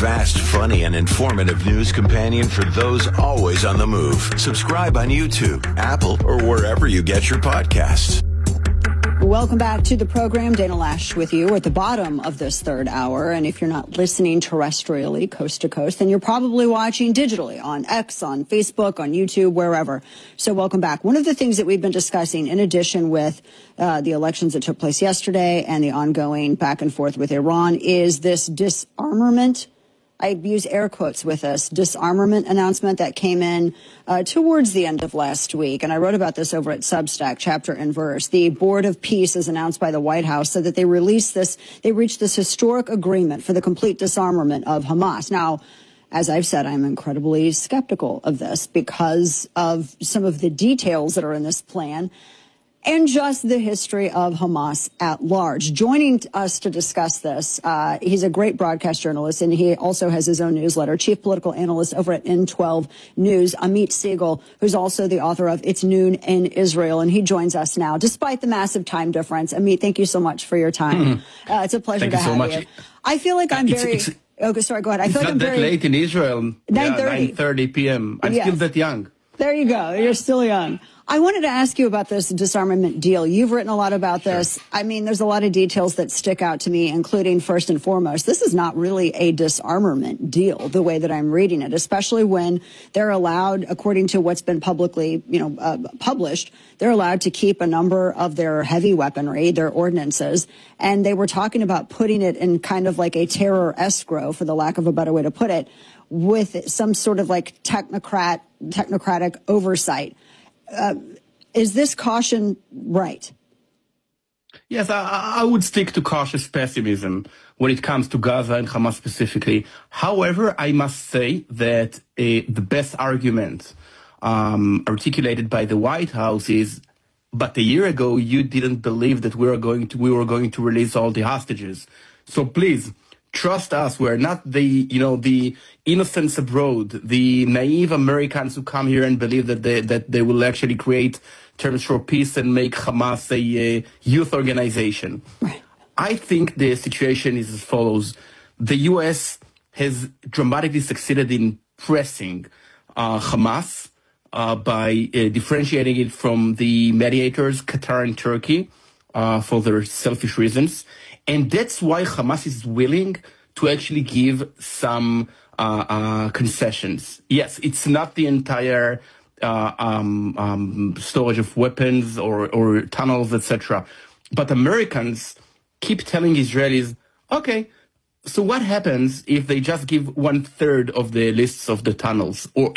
fast, funny, and informative news companion for those always on the move. Subscribe on YouTube, Apple, or wherever you get your podcasts. Welcome back to the program. Dana Loesch with you. We're at the bottom of this third hour. And if you're not listening terrestrially, coast to coast, then you're probably watching digitally on X, on Facebook, on YouTube, wherever. So welcome back. One of the things that we've been discussing, in addition with the elections that took place yesterday and the ongoing back and forth with Iran, is this disarmament. I use air quotes with this disarmament announcement that came in towards the end of last week. And I wrote about this over at Substack, chapter and verse. The Board of Peace, as announced by the White House, said that they reached this historic agreement for the complete disarmament of Hamas. Now, as I've said, I'm incredibly skeptical of this because of some of the details that are in this plan and just the history of Hamas at large. Joining us to discuss this, he's a great broadcast journalist, and he also has his own newsletter, chief political analyst over at N12 News, Amit Siegel, who's also the author of It's Noon in Israel, and he joins us now, despite the massive time difference. Amit, thank you so much for your time. It's a pleasure to have you. I feel like I'm very... Okay, sorry, go ahead. I feel like I'm very... It's not that late in Israel. 9:30 p.m. I'm still that young. There you go. You're still young. I wanted to ask you about this disarmament deal. You've written a lot about this. I mean, there's a lot of details that stick out to me, including, first and foremost, this is not really a disarmament deal, the way that I'm reading it, especially when they're allowed, according to what's been publicly, published, they're allowed to keep a number of their heavy weaponry, their ordnances, and they were talking about putting it in kind of like a terror escrow, for the lack of a better way to put it, with some sort of like technocratic oversight. Is this caution right? Yes, I would stick to cautious pessimism when it comes to Gaza and Hamas specifically. However, I must say that the best argument articulated by the White House is, but a year ago you didn't believe that we were going to release all the hostages. So please, trust us. We're not the innocents abroad, the naive Americans who come here and believe that they will actually create terms for peace and make Hamas a youth organization. Right. I think the situation is as follows. The U.S. has dramatically succeeded in pressing Hamas by differentiating it from the mediators, Qatar and Turkey, for their selfish reasons. And that's why Hamas is willing to actually give some concessions. Yes, it's not the entire storage of weapons or tunnels, etc. But Americans keep telling Israelis, okay, so what happens if they just give 1/3 of the lists of the tunnels or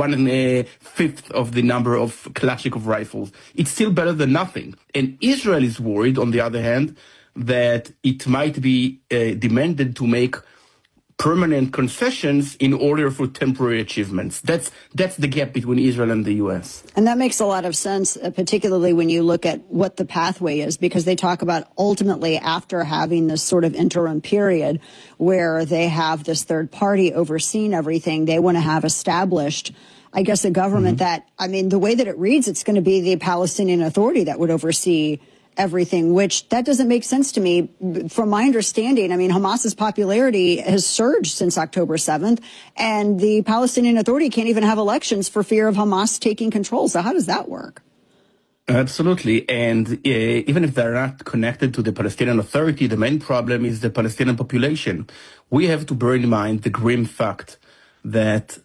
1/5 of the number of Kalashnikov rifles? It's still better than nothing. And Israel is worried, on the other hand, that it might be demanded to make permanent concessions in order for temporary achievements. That's the gap between Israel and the U.S. And that makes a lot of sense, particularly when you look at what the pathway is, because they talk about ultimately after having this sort of interim period where they have this third party overseeing everything, they want to have established, I guess, a government that, I mean, the way that it reads, it's going to be the Palestinian Authority that would oversee everything, which that doesn't make sense to me. From my understanding, I mean, Hamas's popularity has surged since October 7th, and the Palestinian Authority can't even have elections for fear of Hamas taking control. So how does that work? Absolutely. And even if they're not connected to the Palestinian Authority, the main problem is the Palestinian population. We have to bear in mind the grim fact that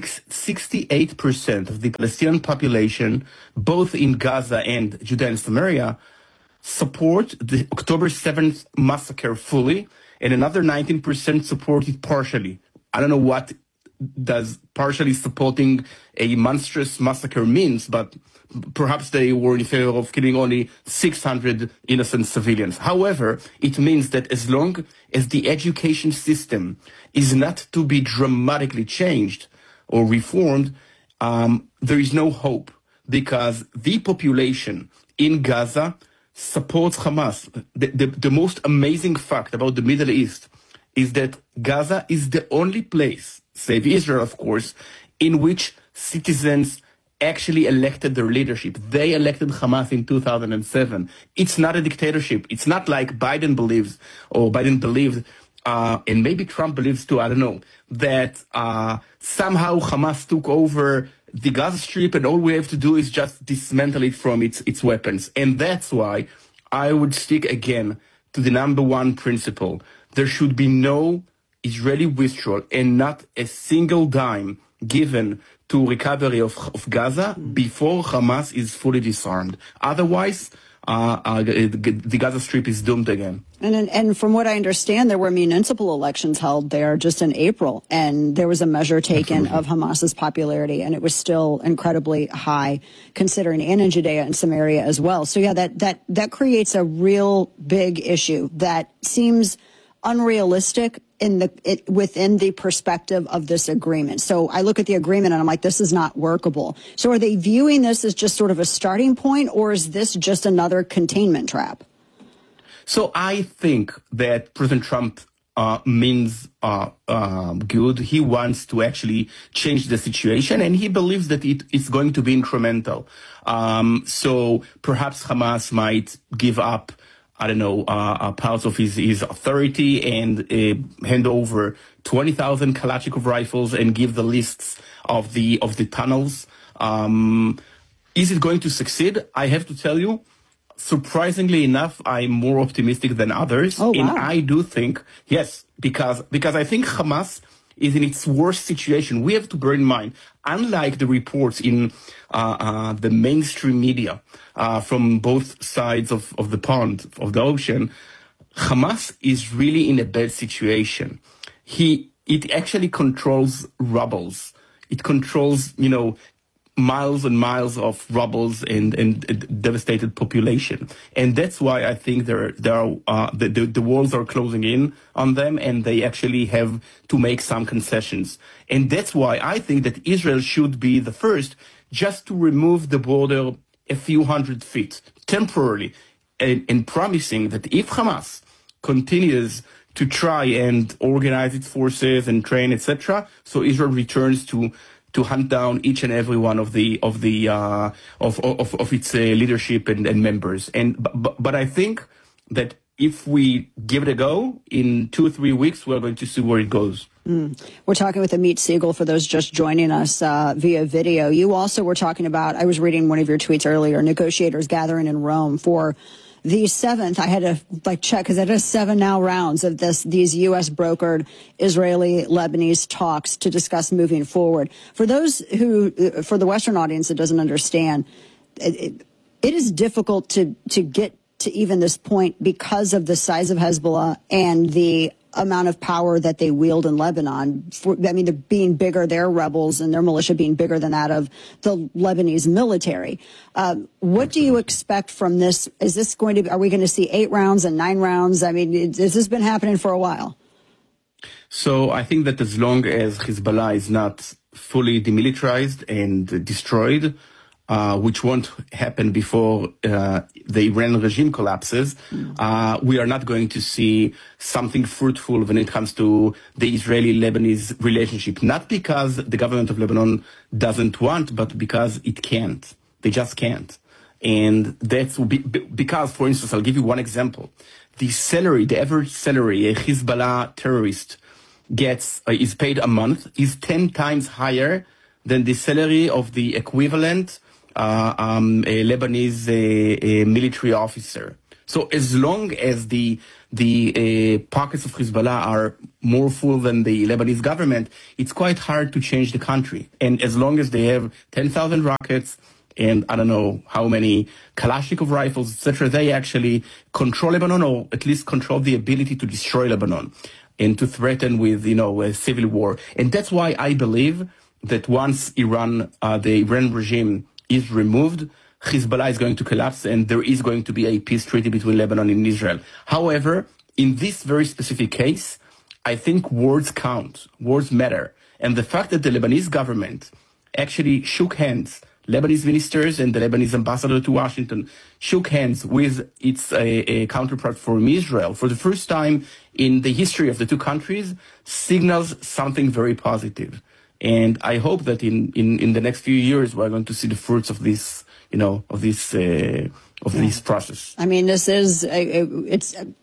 68% of the Palestinian population, both in Gaza and Judea and Samaria, support the October 7th massacre fully, and another 19% support it partially. I don't know what does partially supporting a monstrous massacre means, but perhaps they were in favor of killing only 600 innocent civilians. However, it means that as long as the education system is not to be dramatically changed or reformed, there is no hope, because the population in Gaza supports Hamas. The most amazing fact about the Middle East is that Gaza is the only place, save Israel of course, in which citizens actually elected their leadership. They elected Hamas in 2007. It's not a dictatorship. It's not like Biden believes, or Biden believed and maybe Trump believes too, I don't know, that somehow Hamas took over the Gaza Strip and all we have to do is just dismantle it from its weapons. And that's why I would stick again to the number one principle. There should be no Israeli withdrawal and not a single dime given to recovery of Gaza before Hamas is fully disarmed. Otherwise, the Gaza Strip is doomed again. And from what I understand, there were municipal elections held there just in April, and there was a measure taken of Hamas's popularity, and it was still incredibly high, considering, and in Judea and Samaria as well. So yeah, that creates a real big issue that seems unrealistic within the perspective of this agreement. So I look at the agreement and I'm like, this is not workable. So are they viewing this as just sort of a starting point, or is this just another containment trap? So I think that President Trump means good. He wants to actually change the situation, and he believes that it is going to be incremental. So perhaps Hamas might give up, I don't know, parts of his authority and hand over 20,000 Kalashnikov rifles and give the lists of the tunnels. Is it going to succeed? I have to tell you, surprisingly enough, I'm more optimistic than others. Oh, wow. And I do think, yes, because I think Hamas is in its worst situation. We have to bear in mind, unlike the reports in the mainstream media from both sides of the pond, of the ocean, Hamas is really in a bad situation. It actually controls rubbles. It controls, miles and miles of rubbles and devastated population. And that's why I think the walls are closing in on them, and they actually have to make some concessions. And that's why I think that Israel should be the first just to remove the border a few hundred feet temporarily, and promising that if Hamas continues to try and organize its forces and train, etc., so Israel returns to hunt down each and every one of its leadership and members. But I think that if we give it a go, in 2 or 3 weeks, we're going to see where it goes. We're talking with Amit Siegel, for those just joining us via video. You also were talking about, I was reading one of your tweets earlier, negotiators gathering in Rome for the 7th. I had to check because it is 7 now rounds of these U.S. brokered Israeli-Lebanese talks to discuss moving forward. For those for the Western audience that doesn't understand, it is difficult to get to even this point because of the size of Hezbollah and the amount of power that they wield in Lebanon. They're being bigger, their rebels and their militia being bigger than that of the Lebanese military. What do you expect from this? Are we going to see 8 rounds and 9 rounds? Has this been happening for a while? So I think that as long as Hezbollah is not fully demilitarized and destroyed, which won't happen before the Iran regime collapses, we are not going to see something fruitful when it comes to the Israeli-Lebanese relationship. Not because the government of Lebanon doesn't want, but because it can't. They just can't. And that's because, for instance, I'll give you one example. The average salary a Hezbollah terrorist is paid a month is 10 times higher than the salary of the equivalent a Lebanese military officer. So as long as the pockets of Hezbollah are more full than the Lebanese government, it's quite hard to change the country. And as long as they have 10,000 rockets and I don't know how many Kalashnikov rifles, etc., they actually control Lebanon, or at least control the ability to destroy Lebanon and to threaten with, a civil war. And that's why I believe that once the Iran regime is removed, Hezbollah is going to collapse and there is going to be a peace treaty between Lebanon and Israel. However, in this very specific case, I think words count, words matter. And the fact that the Lebanese government actually shook hands, Lebanese ministers and the Lebanese ambassador to Washington shook hands with its counterpart from Israel for the first time in the history of the two countries, signals something very positive. And I hope that in the next few years, we're going to see the fruits of this, this process. This is,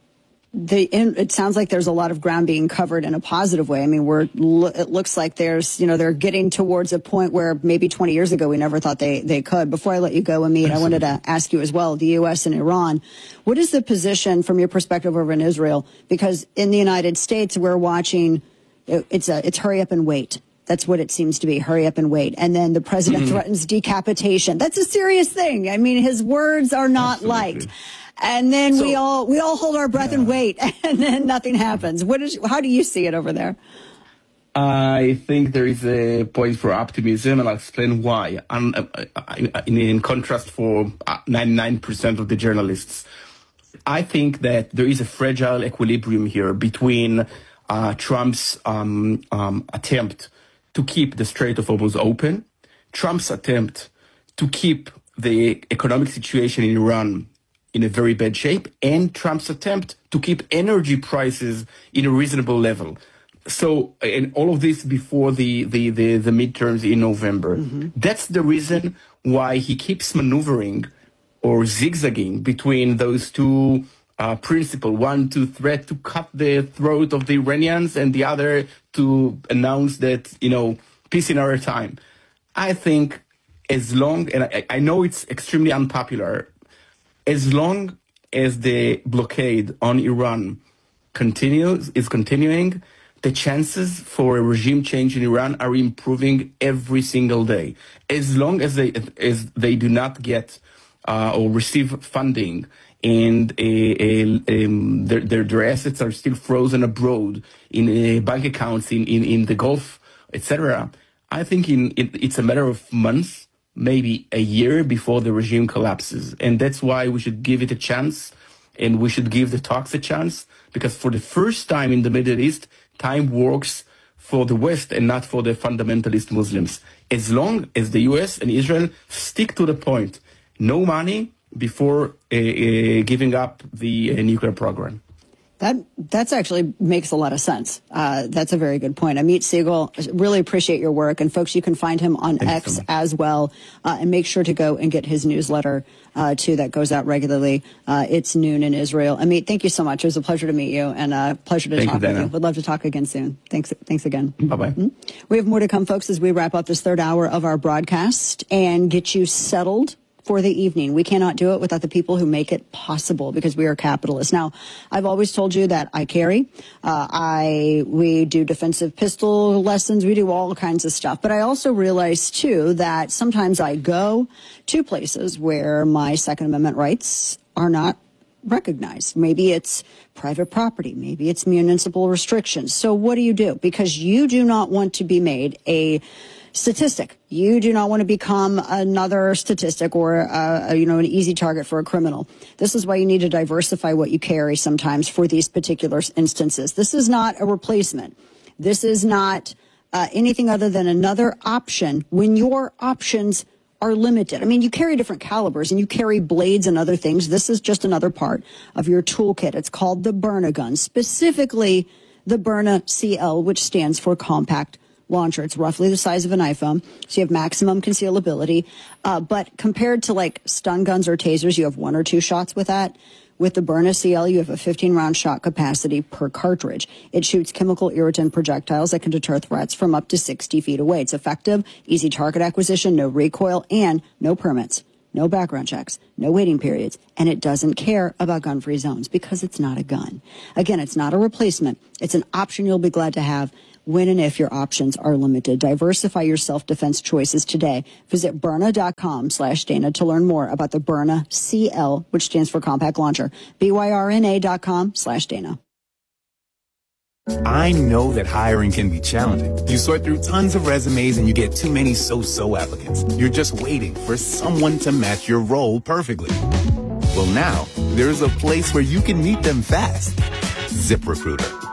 It sounds like there's a lot of ground being covered in a positive way. I mean, it looks like they're getting towards a point where maybe 20 years ago we never thought they could. Before I let you go, Amit, I wanted to ask you as well, the U.S. and Iran, what is the position from your perspective over in Israel? Because in the United States, we're watching, it's hurry up and wait. That's what it seems to be, hurry up and wait. And then the president threatens decapitation. That's a serious thing. I mean, his words are not liked. And then we all hold our breath and wait, and then nothing happens. How do you see it over there? I think there is a point for optimism, and I'll explain why. In contrast for 99% of the journalists, I think that there is a fragile equilibrium here between Trump's attempt to keep the Strait of Hormuz open, Trump's attempt to keep the economic situation in Iran in a very bad shape, and Trump's attempt to keep energy prices in a reasonable level. So, and all of this before the midterms in November. That's the reason why he keeps maneuvering or zigzagging between those two principles. One to threat to cut the throat of the Iranians, and the other to announce that, peace in our time. I think as long, and I know it's extremely unpopular, as long as the blockade on Iran is continuing, the chances for a regime change in Iran are improving every single day. As long as they do not get or receive funding, and their assets are still frozen abroad in bank accounts in the Gulf, etc., I think it's a matter of months, maybe a year before the regime collapses. And that's why we should give it a chance, and we should give the talks a chance, because for the first time in the Middle East, time works for the West and not for the fundamentalist Muslims. As long as the US and Israel stick to the point, no money before giving up the nuclear program. That's actually makes a lot of sense. That's a very good point. Amit Segal, really appreciate your work. And folks, you can find him on X as well. And make sure to go and get his newsletter, too, that goes out regularly. It's Noon in Israel. Amit, thank you so much. It was a pleasure to meet you, and a pleasure to talk with you. Would love to talk again soon. Thanks again. Bye-bye. We have more to come, folks, as we wrap up this third hour of our broadcast and get you settled for the evening. We cannot do it without the people who make it possible, because we are capitalists. Now, I've always told you that I carry. We do defensive pistol lessons. We do all kinds of stuff. But I also realize, too, that sometimes I go to places where my Second Amendment rights are not recognized. Maybe it's private property. Maybe it's municipal restrictions. So what do? Because you do not want to be made a statistic. You do not want to become another statistic or, an easy target for a criminal. This is why you need to diversify what you carry sometimes for these particular instances. This is not a replacement. This is not anything other than another option when your options are limited. I mean, you carry different calibers and you carry blades and other things. This is just another part of your toolkit. It's called the Byrna gun, specifically the Byrna CL, which stands for compact launcher. It's roughly the size of an iPhone, so you have maximum concealability. But compared to like stun guns or tasers, you have 1 or 2 shots with that. With the Byrna CL, you have a 15-round shot capacity per cartridge. It shoots chemical irritant projectiles that can deter threats from up to 60 feet away. It's effective, easy target acquisition, no recoil, and no permits, no background checks, no waiting periods, and it doesn't care about gun-free zones because it's not a gun. Again, it's not a replacement. It's an option you'll be glad to have when and if your options are limited. Diversify your self-defense choices today. Visit Byrna.com/Dana to learn more about the Byrna CL, which stands for Compact Launcher. BYRNA.com/Dana. I know that hiring can be challenging. You sort through tons of resumes and you get too many so-so applicants. You're just waiting for someone to match your role perfectly. Well, now there's a place where you can meet them fast. ZipRecruiter.